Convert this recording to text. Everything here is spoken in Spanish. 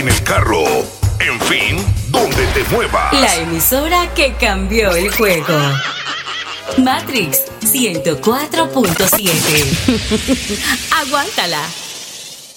en el carro, en fin, donde te muevas. La emisora que cambió el juego. Matrix 104.7. Aguántala.